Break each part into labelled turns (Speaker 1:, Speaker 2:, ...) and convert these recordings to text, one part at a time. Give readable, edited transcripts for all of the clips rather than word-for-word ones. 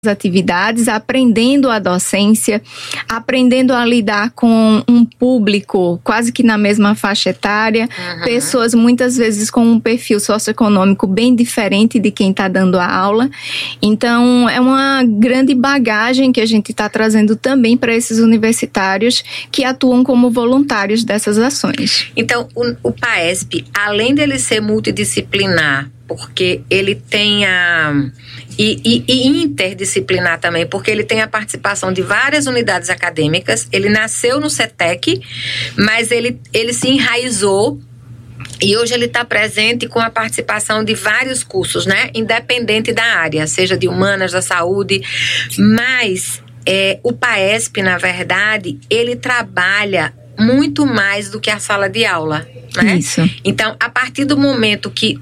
Speaker 1: atividades, aprendendo a docência, aprendendo a lidar com um público quase que na mesma faixa etária, pessoas muitas vezes com um perfil socioeconômico bem diferente de quem está dando a aula. Então, é uma grande bagagem que a gente está trazendo também para esses universitários que atuam como voluntários dessas ações.
Speaker 2: Então, o PAESP, além dele ser multidisciplinar, porque ele tem e interdisciplinar também, porque ele tem a participação de várias unidades acadêmicas. Ele nasceu no CETEC, mas ele se enraizou e hoje ele está presente com a participação de vários cursos, né? Independente da área, seja de humanas, da saúde, mas o PAESP, na verdade, ele trabalha muito mais do que a sala de aula, né?
Speaker 1: Isso.
Speaker 2: Então, a partir do momento que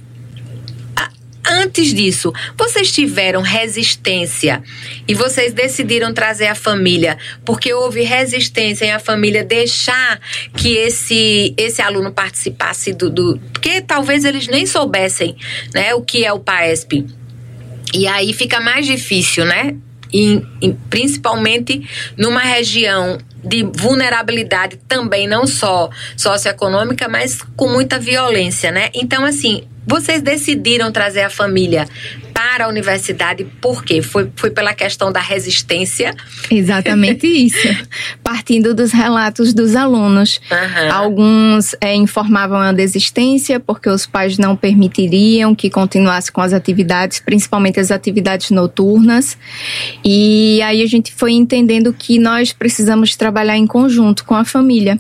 Speaker 2: antes disso, vocês tiveram resistência e vocês decidiram trazer a família, porque houve resistência em a família deixar que esse aluno participasse porque talvez eles nem soubessem, né, o que é o PAESP. E aí fica mais difícil, né? Principalmente numa região de vulnerabilidade também, não só socioeconômica, mas com muita violência, né? Então, assim, vocês decidiram trazer a família para a universidade, por quê? Foi pela questão da resistência?
Speaker 1: Exatamente isso. Partindo dos relatos dos alunos. Alguns informavam a desistência porque os pais não permitiriam que continuasse com as atividades, principalmente as atividades noturnas. E aí a gente foi entendendo que nós precisamos trabalhar em conjunto com a família.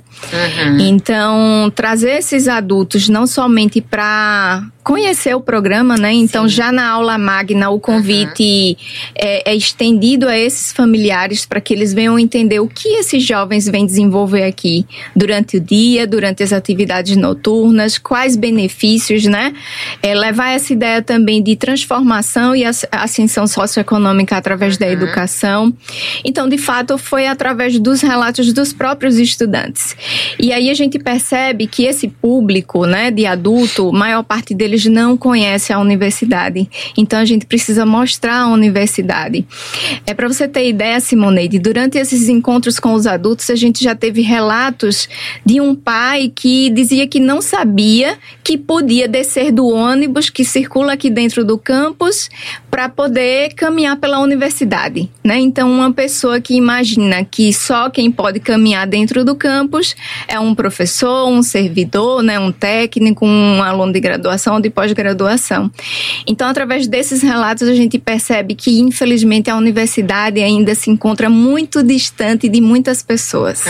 Speaker 1: Então, trazer esses adultos não somente para conhecer o programa, né? Então, já na aula magna, o convite é estendido a esses familiares para que eles venham entender o que esses jovens vêm desenvolver aqui durante o dia, durante as atividades noturnas, quais benefícios, né? Levar essa ideia também de transformação e ascensão socioeconômica através da educação. Então, de fato, foi através dos relatos dos próprios estudantes. E aí a gente percebe que esse público, né, de adulto, maior parte deles não conhece a universidade. Então, a gente precisa mostrar a universidade. Para você ter ideia, Simoneide, durante esses encontros com os adultos, a gente já teve relatos de um pai que dizia que não sabia que podia descer do ônibus que circula aqui dentro do campus para poder caminhar pela universidade, né? Então, uma pessoa que imagina que só quem pode caminhar dentro do campus é um professor, um servidor, né? Um técnico, um aluno de graduação ou de pós-graduação. Então, através desses relatos, a gente percebe que, infelizmente, a universidade ainda se encontra muito distante de muitas pessoas.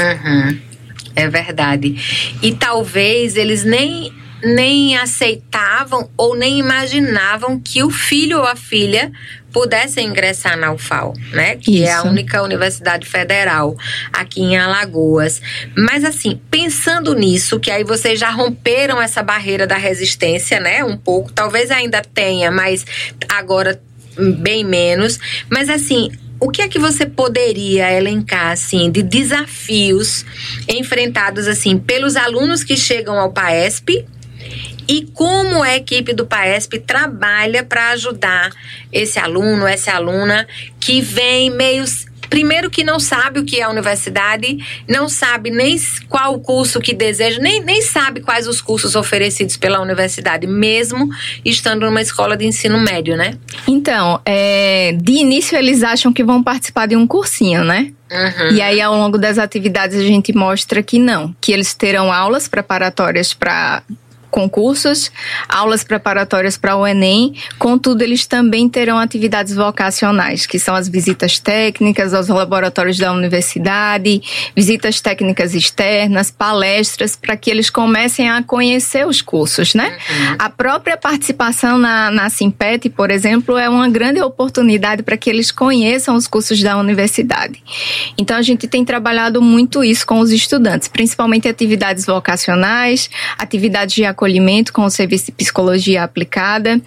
Speaker 2: É verdade. E talvez eles nem aceitavam ou nem imaginavam que o filho ou a filha pudessem ingressar na UFAL, né? Que é a única universidade federal aqui em Alagoas. Mas assim, pensando nisso, que aí vocês já romperam essa barreira da resistência, né? Um pouco, talvez ainda tenha, mas agora bem menos. Mas assim, o que é que você poderia elencar, assim, de desafios enfrentados, assim, pelos alunos que chegam ao PAESP? E como a equipe do PAESP trabalha para ajudar esse aluno, essa aluna que vem primeiro que não sabe o que é a universidade, não sabe nem qual o curso que deseja, nem sabe quais os cursos oferecidos pela universidade, mesmo estando numa escola de ensino médio, né?
Speaker 1: Então, de início eles acham que vão participar de um cursinho, né? E aí, ao longo das atividades, a gente mostra que não, que eles terão aulas preparatórias para concursos, aulas preparatórias para o Enem, contudo eles também terão atividades vocacionais, que são as visitas técnicas aos laboratórios da universidade, visitas técnicas externas, palestras, para que eles comecem a conhecer os cursos, né? A própria participação na Simpet, por exemplo, é uma grande oportunidade para que eles conheçam os cursos da universidade. Então a gente tem trabalhado muito isso com os estudantes, principalmente atividades vocacionais, atividades de acolhimento com o serviço de psicologia aplicada.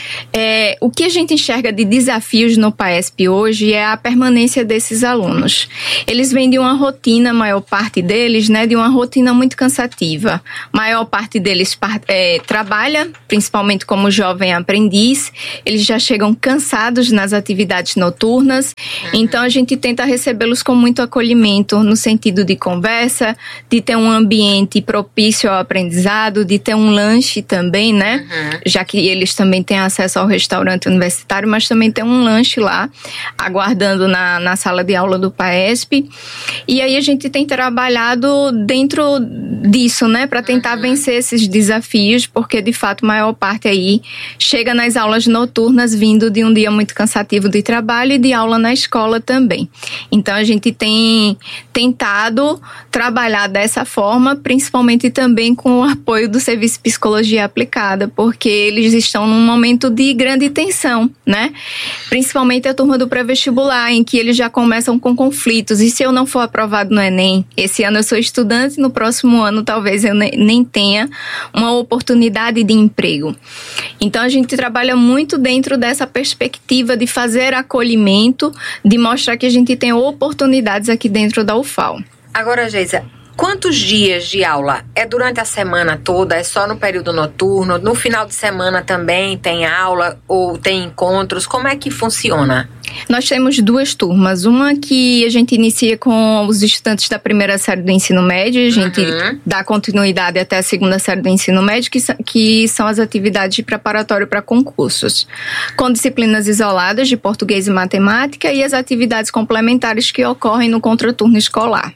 Speaker 1: O que a gente enxerga de desafios no PAESP hoje é a permanência desses alunos. Eles vêm de uma rotina, a maior parte deles, né, de uma rotina muito cansativa. A maior parte deles trabalha, principalmente como jovem aprendiz. Eles já chegam cansados nas atividades noturnas. Então, a gente tenta recebê-los com muito acolhimento, no sentido de conversa, de ter um ambiente propício ao aprendizado, de ter um lanche também, né? Já que eles também têm acesso ao restaurante universitário, mas também tem um lanche lá, aguardando na sala de aula do PAESP. E aí a gente tem trabalhado dentro disso, né? Para tentar vencer esses desafios, porque de fato a maior parte aí chega nas aulas noturnas vindo de um dia muito cansativo de trabalho e de aula na escola também. Então a gente tem tentado trabalhar dessa forma, principalmente também com o apoio do Serviço de Psicologia Aplicada, porque eles estão num momento de grande tensão, né? Principalmente a turma do pré-vestibular, em que eles já começam com conflitos. E se eu não for aprovado no Enem? Esse ano eu sou estudante, no próximo ano talvez eu nem tenha uma oportunidade de emprego. Então a gente trabalha muito dentro dessa perspectiva de fazer acolhimento, de mostrar que a gente tem oportunidades aqui dentro da UFAL.
Speaker 2: Agora, Geisa, quantos dias de aula? É durante a semana toda? É só no período noturno? No final de semana também tem aula ou tem encontros? Como é que funciona?
Speaker 1: Nós temos 2 turmas. Uma que a gente inicia com os estudantes da primeira série do ensino médio. A gente dá continuidade até a segunda série do ensino médio, que são as atividades de preparatório para concursos. Com disciplinas isoladas de português e matemática e as atividades complementares que ocorrem no contraturno escolar.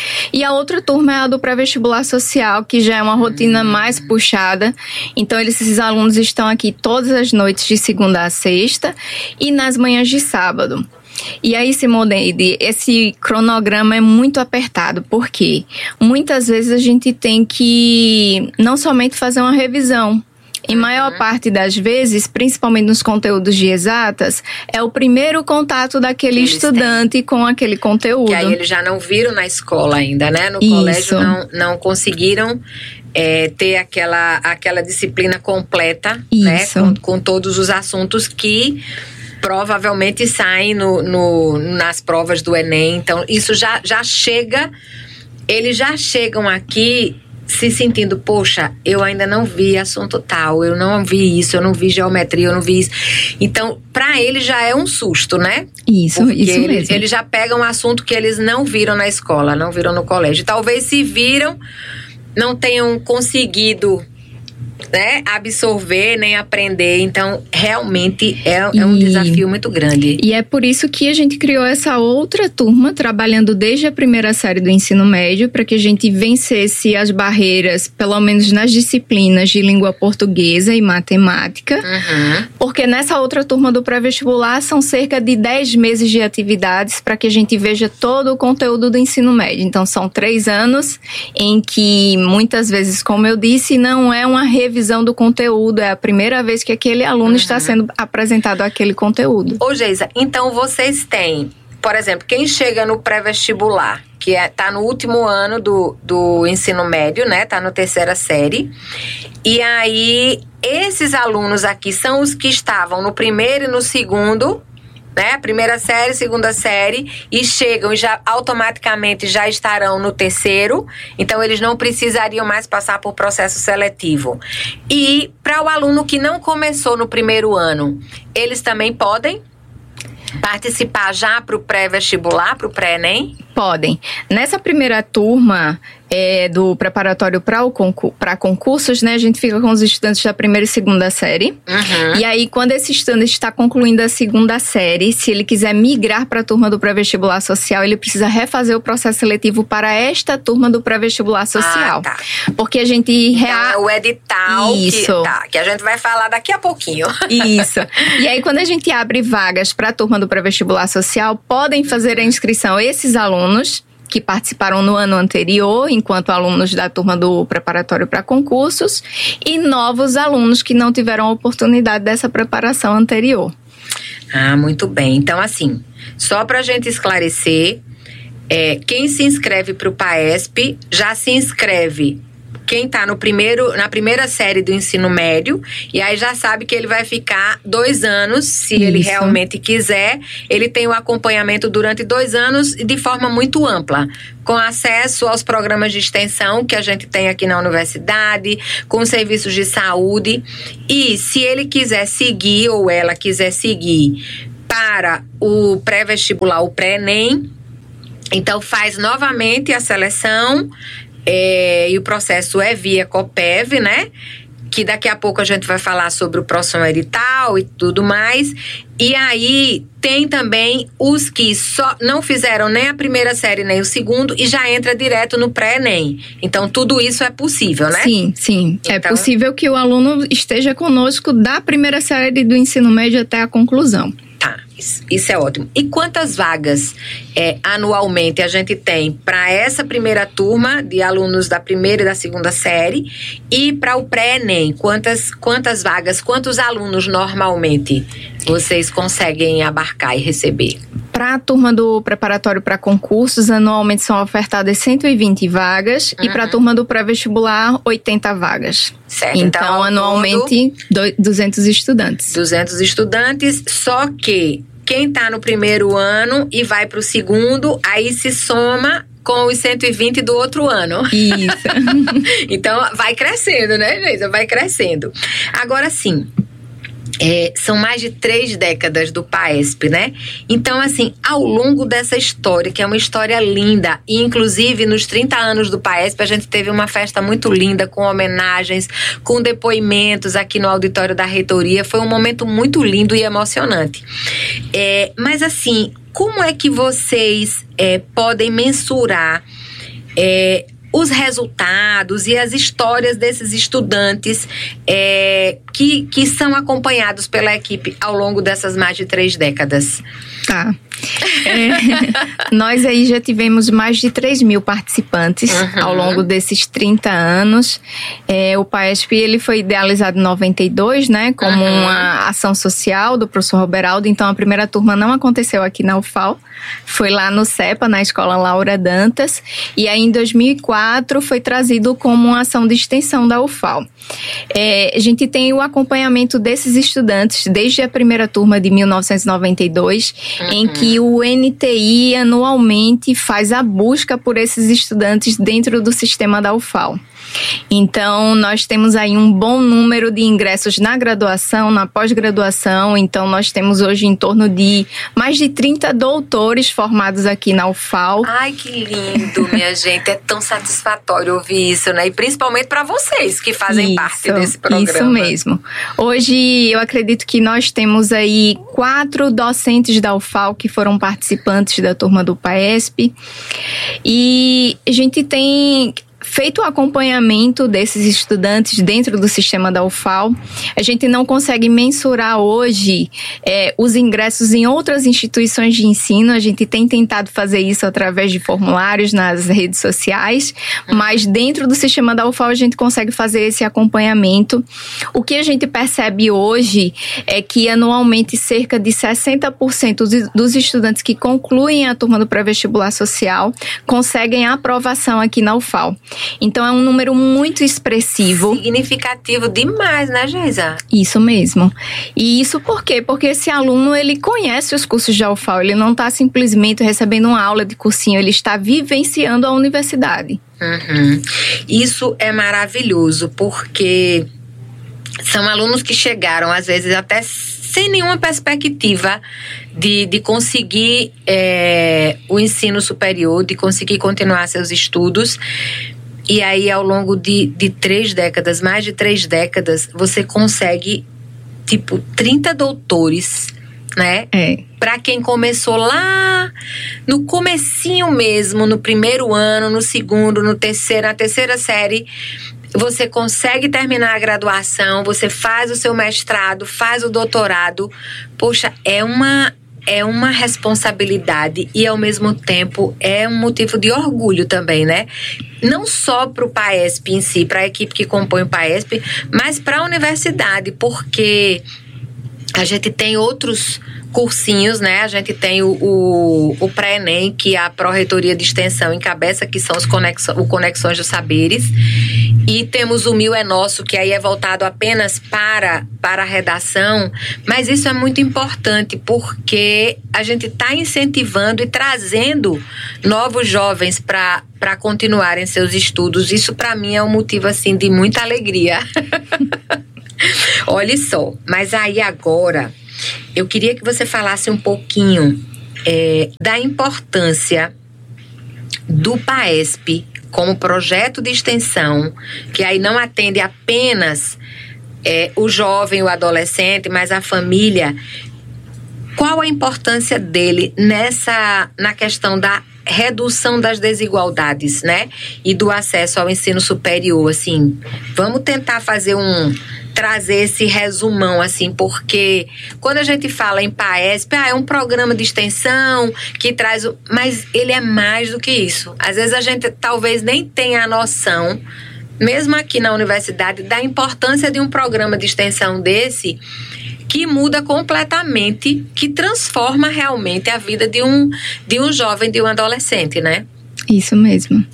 Speaker 1: E a outra turma é a do pré-vestibular social, que já é uma rotina mais puxada. Então, esses alunos estão aqui todas as noites de segunda a sexta e nas manhãs de sábado. E aí, Simoneide, esse cronograma é muito apertado, porque muitas vezes a gente tem que não somente fazer uma revisão. Em maior parte das vezes, principalmente nos conteúdos de exatas, é o primeiro contato daquele estudante com aquele conteúdo.
Speaker 2: Que aí eles já não viram na escola ainda, né? No colégio não conseguiram ter aquela disciplina completa, né? Com todos os assuntos que provavelmente saem nas provas do Enem. Então, isso já chega, eles já chegam aqui se sentindo, poxa, eu ainda não vi assunto tal, eu não vi isso, eu não vi geometria, eu não vi isso. Então, para eles já é um susto, né?
Speaker 1: Isso mesmo.
Speaker 2: Eles já pegam um assunto que eles não viram na escola, não viram no colégio. Talvez se viram, não tenham conseguido, né, absorver nem aprender. Então, realmente é um desafio muito grande.
Speaker 1: E é por isso que a gente criou essa outra turma, trabalhando desde a primeira série do ensino médio, para que a gente vencesse as barreiras, pelo menos nas disciplinas de língua portuguesa e matemática. Porque nessa outra turma do pré-vestibular são cerca de 10 meses de atividades para que a gente veja todo o conteúdo do ensino médio. Então, são 3 anos em que, muitas vezes, como eu disse, não é uma revisão do conteúdo, é a primeira vez que aquele aluno está sendo apresentado aquele conteúdo.
Speaker 2: Ô, Geisa, então vocês têm, por exemplo, quem chega no pré-vestibular, que tá no último ano do ensino médio, né? Tá na 3ª série. E aí, esses alunos aqui são os que estavam no primeiro e no segundo, né? Primeira série, segunda série, e chegam e já automaticamente já estarão no 3º, então eles não precisariam mais passar por processo seletivo. E para o aluno que não começou no primeiro ano, eles também podem participar já para o pré-vestibular, para o pré-ENEM?
Speaker 1: Podem. Nessa primeira turma do preparatório para concursos, né, a gente fica com os estudantes da primeira e segunda série. E aí, quando esse estudante está concluindo a segunda série, se ele quiser migrar para a turma do pré-vestibular social, ele precisa refazer o processo seletivo para esta turma do pré-vestibular social.
Speaker 2: Tá.
Speaker 1: Porque a gente...
Speaker 2: Então, é o edital que a gente vai falar daqui a pouquinho.
Speaker 1: Isso. E aí, quando a gente abre vagas para a turma do pré-vestibular social, podem fazer a inscrição esses alunos que participaram no ano anterior, enquanto alunos da turma do preparatório para concursos, e novos alunos que não tiveram a oportunidade dessa preparação anterior.
Speaker 2: Ah, muito bem. Então, assim, só para a gente esclarecer, quem se inscreve para o PAESP já se inscreve quem está na primeira série do ensino médio, e aí já sabe que ele vai ficar 2 anos, se ele realmente quiser. Ele tem o acompanhamento durante 2 anos de forma muito ampla, com acesso aos programas de extensão que a gente tem aqui na universidade, com serviços de saúde. E se ele quiser seguir, ou ela quiser seguir para o pré-vestibular, o pré-ENEM, então faz novamente a seleção, e o processo é via COPEV, né? Que daqui a pouco a gente vai falar sobre o próximo edital e tudo mais. E aí tem também os que só não fizeram nem a primeira série nem o segundo e já entra direto no pré-ENEM. Então tudo isso é possível, né?
Speaker 1: Sim.
Speaker 2: Então,
Speaker 1: é possível que o aluno esteja conosco da primeira série do ensino médio até a conclusão.
Speaker 2: Tá, isso é ótimo. E quantas vagas anualmente a gente tem para essa primeira turma de alunos da primeira e da segunda série e para o pré-ENEM? Quantas vagas, quantos alunos normalmente vocês conseguem abarcar e receber?
Speaker 1: Para a turma do preparatório para concursos, anualmente são ofertadas 120 vagas e para a turma do pré-vestibular, 80 vagas.
Speaker 2: Certo.
Speaker 1: Então anualmente, 200 estudantes.
Speaker 2: 200 estudantes, só que quem está no primeiro ano e vai para o segundo, aí se soma com os 120 do outro ano.
Speaker 1: Isso.
Speaker 2: Então vai crescendo, né, Geisa? Vai crescendo. Agora sim, são mais de 3 décadas do PAESP, né? Então, assim, ao longo dessa história, que é uma história linda, e inclusive nos 30 anos do PAESP, a gente teve uma festa muito linda, com homenagens, com depoimentos aqui no auditório da reitoria. Foi um momento muito lindo e emocionante. Mas, assim, como é que vocês podem mensurar os resultados e as histórias desses estudantes que são acompanhados pela equipe ao longo dessas mais de 3 décadas?
Speaker 1: Tá. Nós aí já tivemos mais de 3.000 participantes ao longo desses 30 anos. O PAESP, ele foi idealizado em 92, né, como uma ação social do professor Roberaldo. Então a primeira turma não aconteceu aqui na UFAL, foi lá no CEPA, na Escola Laura Dantas, e aí em 2004 foi trazido como uma ação de extensão da UFAL. A gente tem o acompanhamento desses estudantes desde a primeira turma de 1992, em que o NTI anualmente faz a busca por esses estudantes dentro do sistema da UFAL. Então, nós temos aí um bom número de ingressos na graduação, na pós-graduação. Então, nós temos hoje em torno de mais de 30 doutores formados aqui na UFAL.
Speaker 2: Ai, que lindo, minha gente. É tão satisfatório ouvir isso, né? E principalmente para vocês que fazem parte desse programa.
Speaker 1: Isso mesmo. Hoje, eu acredito que nós temos aí 4 docentes da UFAL que foram participantes da turma do PAESP. E a gente tem feito o acompanhamento desses estudantes dentro do sistema da UFAL. A gente não consegue mensurar hoje os ingressos em outras instituições de ensino. A gente tem tentado fazer isso através de formulários nas redes sociais, mas dentro do sistema da UFAL a gente consegue fazer esse acompanhamento. O que a gente percebe hoje é que anualmente cerca de 60% dos estudantes que concluem a turma do pré-vestibular social conseguem a aprovação aqui na UFAL. Então é um número muito expressivo.
Speaker 2: Significativo demais, né, Geisa?
Speaker 1: Isso mesmo. E isso por quê? Porque esse aluno, ele conhece os cursos da UFAL, ele não está simplesmente recebendo uma aula de cursinho, ele está vivenciando a universidade.
Speaker 2: Isso é maravilhoso, porque são alunos que chegaram, às vezes, até sem nenhuma perspectiva de conseguir o ensino superior, de conseguir continuar seus estudos. E aí, ao longo de 3 décadas, mais de 3 décadas, você consegue, 30 doutores, né? Para quem começou lá no comecinho mesmo, no primeiro ano, no segundo, na terceira série, você consegue terminar a graduação, você faz o seu mestrado, faz o doutorado. Poxa, é uma responsabilidade e, ao mesmo tempo, é um motivo de orgulho também, né? Não só para o PAESP em si, para a equipe que compõe o PAESP, mas para a universidade, porque a gente tem outros cursinhos, né? A gente tem o pré-ENEM, que a Pró-Reitoria de Extensão encabeça, que são o Conexões dos Saberes. E temos o 1000 é Nosso, que aí é voltado apenas para a redação, mas isso é muito importante porque a gente está incentivando e trazendo novos jovens para continuarem seus estudos. Isso para mim é um motivo assim de muita alegria. Olha só, mas aí agora eu queria que você falasse um pouquinho da importância do PAESP como projeto de extensão, que aí não atende apenas o jovem, o adolescente, mas a família. Qual a importância dele na questão da redução das desigualdades, né? E do acesso ao ensino superior, assim. Vamos tentar trazer esse resumão, assim, porque quando a gente fala em PAESP, é um programa de extensão que traz... Mas ele é mais do que isso. Às vezes a gente talvez nem tenha a noção, mesmo aqui na universidade, da importância de um programa de extensão desse, que muda completamente, que transforma realmente a vida de um jovem, de um adolescente, né?
Speaker 1: Isso mesmo.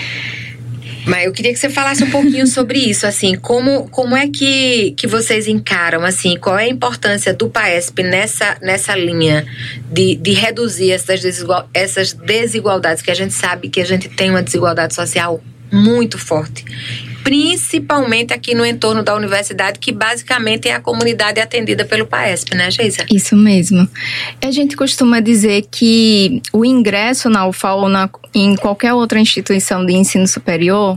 Speaker 2: Mas eu queria que você falasse um pouquinho sobre isso, assim, como é que vocês encaram, assim, qual é a importância do PAESP nessa linha de reduzir essas desigualdades, que a gente sabe que a gente tem uma desigualdade social muito forte, principalmente aqui no entorno da universidade, que basicamente é a comunidade atendida pelo PAESP, né, Geisa?
Speaker 1: Isso mesmo. A gente costuma dizer que o ingresso na UFAL ou em qualquer outra instituição de ensino superior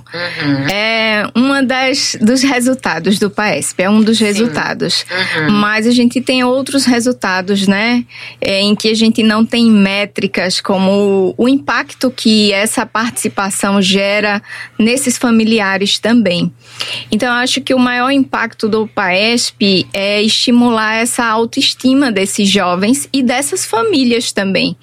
Speaker 1: é uma dos resultados do PAESP, é um dos resultados. Mas a gente tem outros resultados, né, em que a gente não tem métricas como o impacto que essa participação gera nesses familiares também. Então, eu acho que o maior impacto do PAESP é estimular essa autoestima desses jovens e dessas famílias também.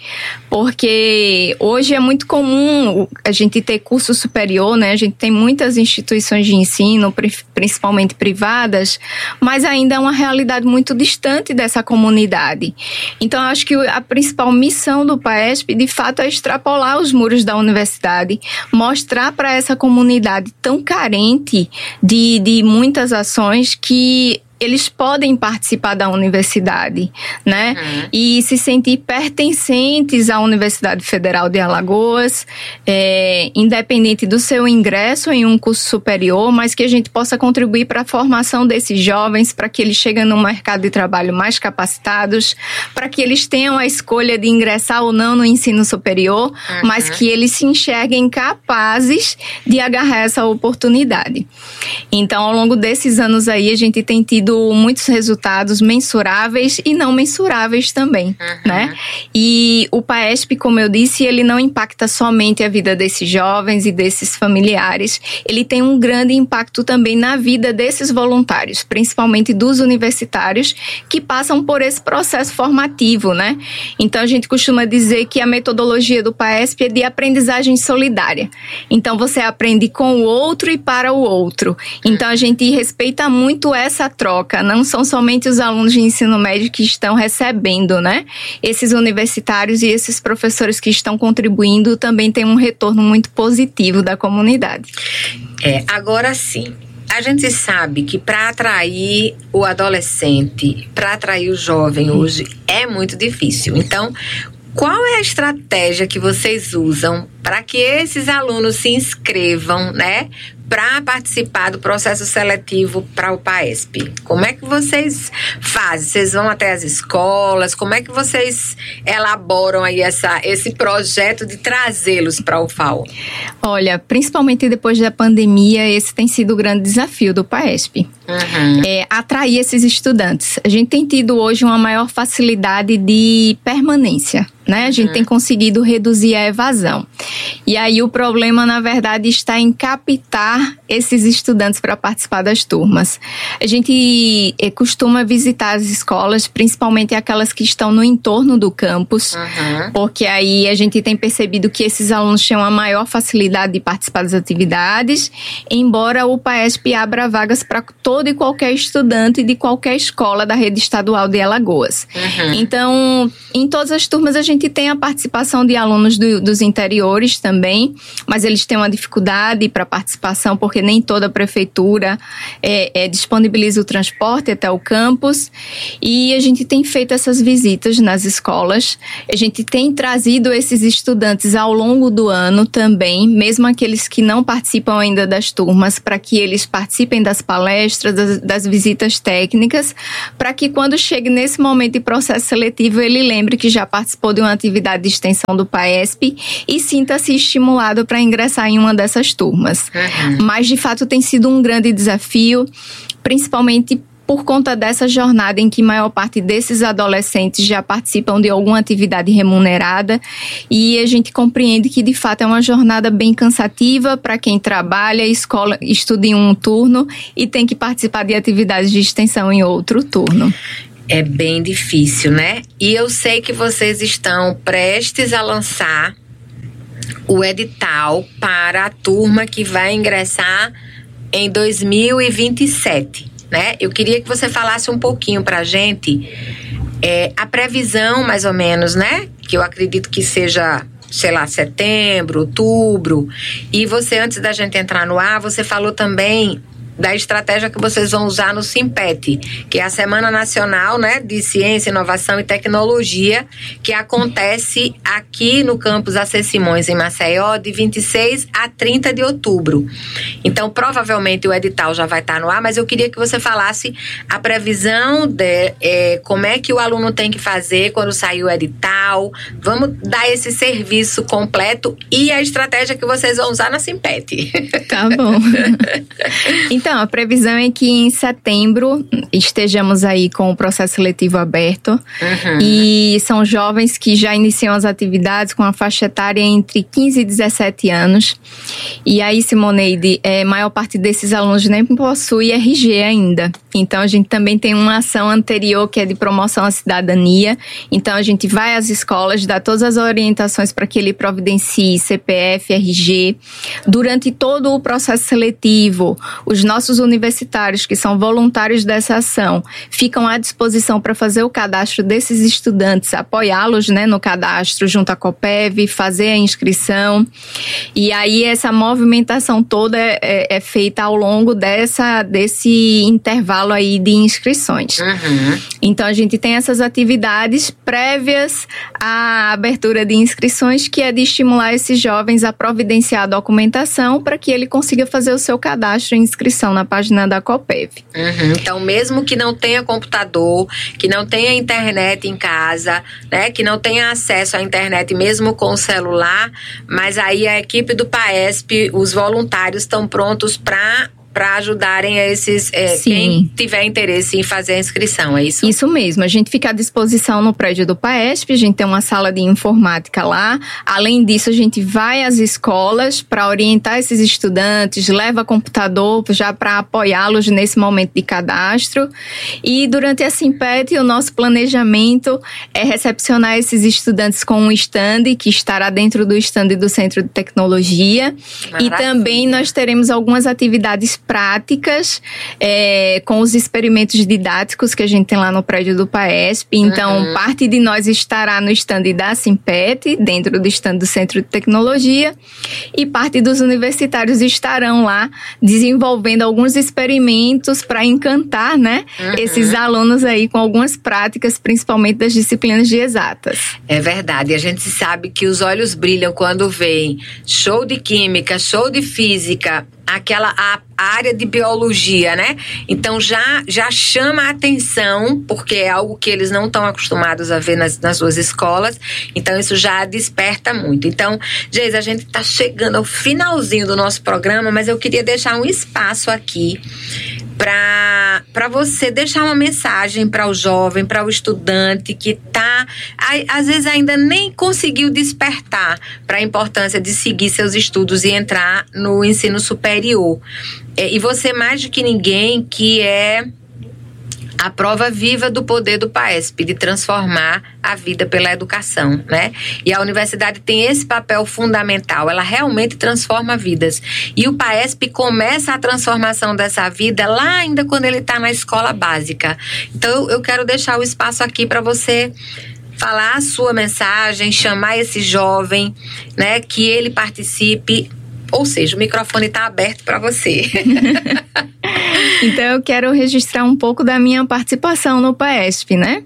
Speaker 1: Porque hoje é muito comum a gente ter curso superior, né? A gente tem muitas instituições de ensino, principalmente privadas, mas ainda é uma realidade muito distante dessa comunidade. Então, eu acho que a principal missão do PAESP, de fato, é extrapolar os muros da universidade, mostrar para essa comunidade tão carente de muitas ações que eles podem participar da universidade, né? E se sentir pertencentes à Universidade Federal de Alagoas, independente do seu ingresso em um curso superior, mas que a gente possa contribuir para a formação desses jovens, para que eles cheguem no mercado de trabalho mais capacitados, para que eles tenham a escolha de ingressar ou não no ensino superior, mas que eles se enxerguem capazes de agarrar essa oportunidade. Então, ao longo desses anos aí, a gente tem tido muitos resultados mensuráveis e não mensuráveis também, né? E o PAESP, como eu disse, ele não impacta somente a vida desses jovens e desses familiares, ele tem um grande impacto também na vida desses voluntários, principalmente dos universitários que passam por esse processo formativo, né? Então, a gente costuma dizer que a metodologia do PAESP é de aprendizagem solidária. Então, você aprende com o outro e para o outro. Então, a gente respeita muito essa troca. Não são somente os alunos de ensino médio que estão recebendo, né? Esses universitários e esses professores que estão contribuindo também têm um retorno muito positivo da comunidade.
Speaker 2: Agora sim. A gente sabe que para atrair o adolescente, para atrair o jovem hoje, é muito difícil. Então, qual é a estratégia que vocês usam para que esses alunos se inscrevam, né, para participar do processo seletivo para o PAESP? Como é que vocês fazem? Vocês vão até as escolas? Como é que vocês elaboram aí esse projeto de trazê-los para o UFAL?
Speaker 1: Olha, principalmente depois da pandemia, esse tem sido o grande desafio do PAESP. Atrair esses estudantes. A gente tem tido hoje uma maior facilidade de permanência, né? A gente tem conseguido reduzir a evasão. E aí o problema, na verdade, está em captar esses estudantes para participar das turmas. A gente costuma visitar as escolas, principalmente aquelas que estão no entorno do campus, porque aí a gente tem percebido que esses alunos têm uma maior facilidade de participar das atividades, embora o PAESP abra vagas para todo e qualquer estudante de qualquer escola da rede estadual de Alagoas. Então, em todas as turmas a gente tem a participação de alunos dos interiores também, também, mas eles têm uma dificuldade para participação porque nem toda a prefeitura disponibiliza o transporte até o campus, e a gente tem feito essas visitas nas escolas. A gente tem trazido esses estudantes ao longo do ano também, mesmo aqueles que não participam ainda das turmas, para que eles participem das palestras, das visitas técnicas, para que quando chegue nesse momento de processo seletivo, ele lembre que já participou de uma atividade de extensão do PAESP e sinta-se estimulado para ingressar em uma dessas turmas. Mas, de fato, tem sido um grande desafio, principalmente por conta dessa jornada em que a maior parte desses adolescentes já participam de alguma atividade remunerada, e a gente compreende que de fato é uma jornada bem cansativa para quem trabalha, estuda em um turno e tem que participar de atividades de extensão em outro turno.
Speaker 2: É bem difícil, né? E eu sei que vocês estão prestes a lançar o edital para a turma que vai ingressar em 2027, né? Eu queria que você falasse um pouquinho pra gente a previsão, mais ou menos, né? Que eu acredito que seja, sei lá, setembro, outubro. E você, antes da gente entrar no ar, você falou também da estratégia que vocês vão usar no Simpet, que é a Semana Nacional, né, de Ciência, Inovação e Tecnologia, que acontece aqui no campus AC Simões, em Maceió, de 26 a 30 de outubro. Então, provavelmente o edital já vai estar no ar, mas eu queria que você falasse a previsão de como é que o aluno tem que fazer quando sair o edital. Vamos dar esse serviço completo e a estratégia que vocês vão usar na Simpet.
Speaker 1: Tá bom. Então, a previsão é que em setembro estejamos aí com o processo seletivo aberto. E são jovens que já iniciam as atividades com a faixa etária entre 15 e 17 anos. E aí, Simoneide, a maior parte desses alunos nem possui RG ainda. Então, a gente também tem uma ação anterior que é de promoção à cidadania. Então, a gente vai às escolas, dá todas as orientações para que ele providencie CPF, RG. Durante todo o processo seletivo, os nossos universitários, que são voluntários dessa ação, ficam à disposição para fazer o cadastro desses estudantes, apoiá-los, né, no cadastro junto à Coppev, fazer a inscrição. E aí essa movimentação toda é feita ao longo desse intervalo aí de inscrições. Então a gente tem essas atividades prévias à abertura de inscrições, que é de estimular esses jovens a providenciar a documentação para que ele consiga fazer o seu cadastro e inscrição na página da Coppev.
Speaker 2: Então, mesmo que não tenha computador, que não tenha internet em casa, né, que não tenha acesso à internet mesmo com o celular, mas aí a equipe do PAESP, os voluntários estão prontos para ajudarem a esses, quem tiver interesse em fazer a inscrição, é isso?
Speaker 1: Isso mesmo, a gente fica à disposição no prédio do PAESP, a gente tem uma sala de informática lá. Além disso, a gente vai às escolas para orientar esses estudantes, leva computador já para apoiá-los nesse momento de cadastro. E durante a Simpet, o nosso planejamento é recepcionar esses estudantes com um stand, que estará dentro do stand do Centro de Tecnologia. Maravilha. E também nós teremos algumas atividades práticas com os experimentos didáticos que a gente tem lá no prédio do PAESP. Então, parte de nós estará no stand da Simpet, dentro do stand do Centro de Tecnologia, e parte dos universitários estarão lá desenvolvendo alguns experimentos para encantar, né, esses alunos aí com algumas práticas, principalmente das disciplinas de exatas.
Speaker 2: É verdade, a gente sabe que os olhos brilham quando veem show de química, show de física, a área de biologia, né? Então já chama a atenção, porque é algo que eles não estão acostumados a ver nas suas escolas. Então isso já desperta muito. Então, Geisa, a gente está chegando ao finalzinho do nosso programa, mas eu queria deixar um espaço aqui para você deixar uma mensagem para o jovem, para o estudante que às vezes ainda nem conseguiu despertar para a importância de seguir seus estudos e entrar no ensino superior. E você, mais do que ninguém, que é a prova viva do poder do PAESP, de transformar a vida pela educação, né? E a universidade tem esse papel fundamental, ela realmente transforma vidas. E o PAESP começa a transformação dessa vida lá ainda quando ele está na escola básica. Então, eu quero deixar o espaço aqui para você falar a sua mensagem, chamar esse jovem, né, que ele participe. Ou seja, o microfone está aberto para você.
Speaker 1: Então, eu quero registrar um pouco da minha participação no PAESP, né?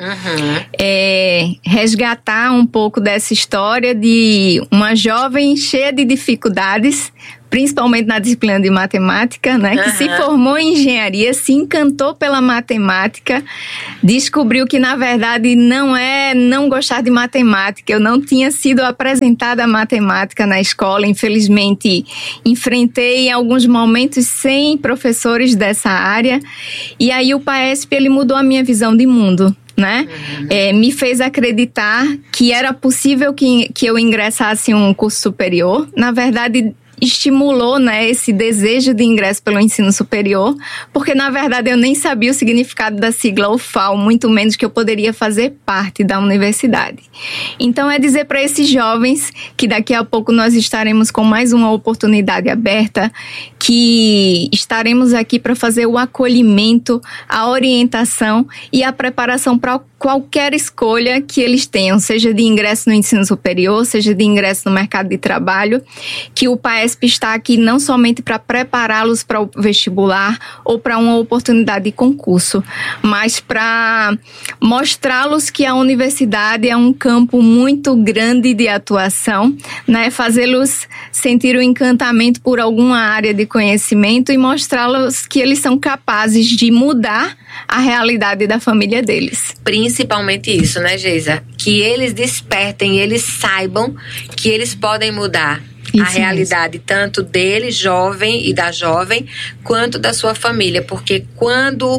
Speaker 1: Resgatar um pouco dessa história de uma jovem cheia de dificuldades, principalmente na disciplina de matemática, né? Que se formou em engenharia, se encantou pela matemática, descobriu que, na verdade, não gostar de matemática. Eu não tinha sido apresentada a matemática na escola, infelizmente, enfrentei em alguns momentos sem professores dessa área, e aí o PAESP, ele mudou a minha visão de mundo, né? Me fez acreditar que era possível que eu ingressasse em um curso superior. Na verdade, estimulou, né, esse desejo de ingresso pelo ensino superior, porque na verdade eu nem sabia o significado da sigla UFAL, muito menos que eu poderia fazer parte da universidade. Então é dizer para esses jovens que daqui a pouco nós estaremos com mais uma oportunidade aberta, que estaremos aqui para fazer o acolhimento, a orientação e a preparação para qualquer escolha que eles tenham, seja de ingresso no ensino superior, seja de ingresso no mercado de trabalho, que o PAESP está aqui não somente para prepará-los para o vestibular ou para uma oportunidade de concurso, mas para mostrá-los que a universidade é um campo muito grande de atuação, né? Fazê-los sentir o encantamento por alguma área de conhecimento e mostrá-los que eles são capazes de mudar a realidade da família deles.
Speaker 2: Principalmente isso, né, Geisa? Que eles despertem, eles saibam que eles podem mudar a realidade tanto dele, jovem, e da jovem, quanto da sua família. Porque quando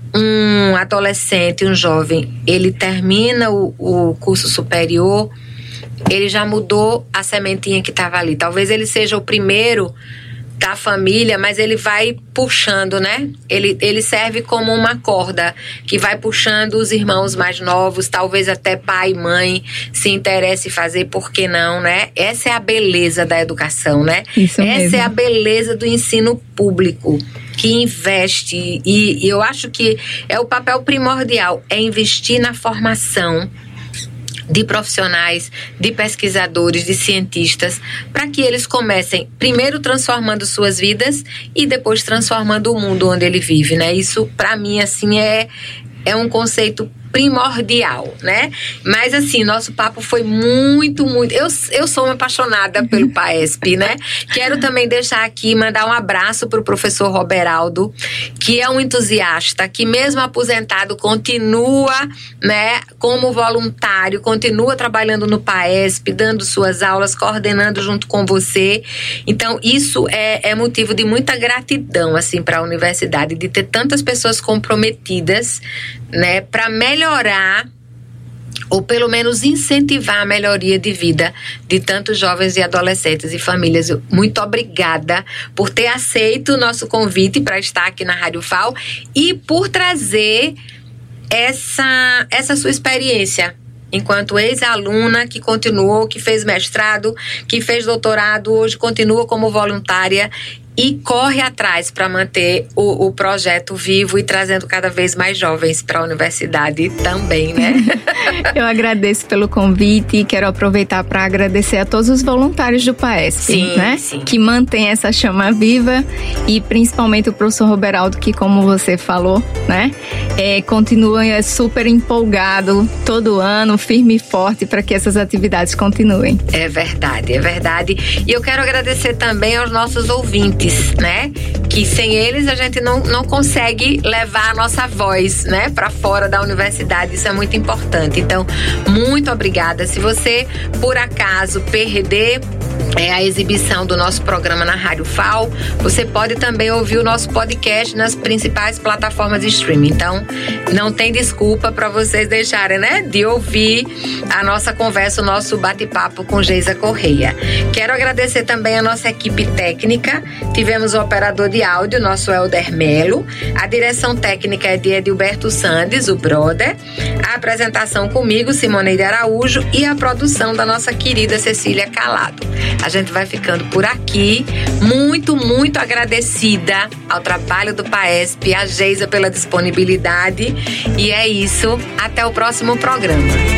Speaker 2: um adolescente, um jovem, ele termina o curso superior, ele já mudou a sementinha que estava ali. Talvez ele seja o primeiro da família, mas ele vai puxando, né? Ele serve como uma corda que vai puxando os irmãos mais novos, talvez até pai e mãe se interesse em fazer, por que não, né? Essa é a beleza da educação, né?
Speaker 1: Isso mesmo.
Speaker 2: Essa é a beleza do ensino público, que investe, e eu acho que é o papel primordial, é investir na formação de profissionais, de pesquisadores, de cientistas, para que eles comecem primeiro transformando suas vidas e depois transformando o mundo onde ele vive, né? Isso, para mim, assim, é um conceito primordial, né? Mas assim, nosso papo foi muito... Eu sou uma apaixonada pelo PAESP, né? Quero também deixar aqui, mandar um abraço para o professor Roberaldo, que é um entusiasta, que mesmo aposentado continua, né, como voluntário, continua trabalhando no PAESP, dando suas aulas, coordenando junto com você. Então, isso é motivo de muita gratidão, assim, para a universidade, de ter tantas pessoas comprometidas, né, para melhorar ou pelo menos incentivar a melhoria de vida de tantos jovens e adolescentes e famílias. Muito obrigada por ter aceito o nosso convite para estar aqui na Rádio FAO e por trazer essa sua experiência enquanto ex-aluna que continuou, que fez mestrado, que fez doutorado, hoje continua como voluntária e corre atrás para manter o projeto vivo e trazendo cada vez mais jovens para a universidade também, né?
Speaker 1: Eu agradeço pelo convite e quero aproveitar para agradecer a todos os voluntários do PAESP, né? Sim. Que mantém essa chama viva, e principalmente o professor Roberaldo, que, como você falou, né, continua super empolgado todo ano, firme e forte, para que essas atividades continuem.
Speaker 2: É verdade, é verdade. E eu quero agradecer também aos nossos ouvintes, né? Que sem eles a gente não consegue levar a nossa voz, né, para fora da universidade. Isso é muito importante. Então, muito obrigada. Se você, por acaso, perder a exibição do nosso programa na Rádio FAO, você pode também ouvir o nosso podcast nas principais plataformas de streaming. Então, não tem desculpa para vocês deixarem, né, de ouvir a nossa conversa, o nosso bate-papo com Geisa Correia. Quero agradecer também a nossa equipe técnica. Tivemos o operador de áudio, nosso Helder Melo. A direção técnica é de Edilberto Sandes, o brother. A apresentação comigo, Simoneide Araújo, e a produção da nossa querida Cecília Calado. A gente vai ficando por aqui, muito, muito agradecida ao trabalho do PAESP, a Geisa pela disponibilidade. E é isso, até o próximo programa.